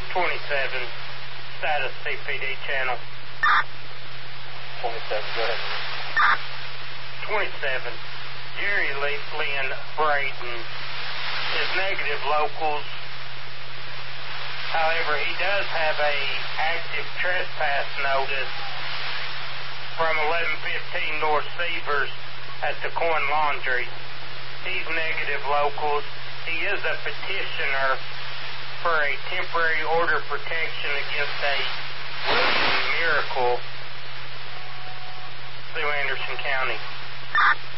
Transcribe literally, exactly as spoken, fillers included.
twenty-seven, status C P D channel. twenty-seven, go ahead. twenty-seven, Jerry Lynn Braden is negative locals. However, he does have a active trespass notice from eleven fifteen North Severs at the Coin Laundry. He's negative locals. He is a petitioner for a temporary order of protection against a William Miracle through Anderson County.